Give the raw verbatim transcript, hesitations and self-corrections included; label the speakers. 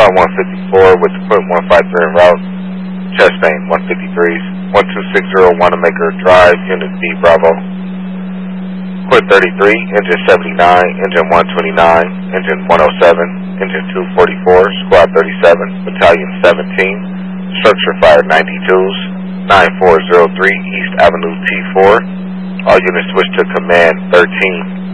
Speaker 1: Squad one fifty-four with the point one five three en route. Chastain one fifty-threes, one two six zero Wanamaker Drive, Unit B Bravo. Quit thirty-three, Engine seventy-nine, Engine one twenty-nine, Engine one oh seven, Engine two forty-four, Squad thirty-seven, Battalion seventeen, Structure Fire ninety-twos, nine four zero three East Avenue T four. All units switch to Command thirteen.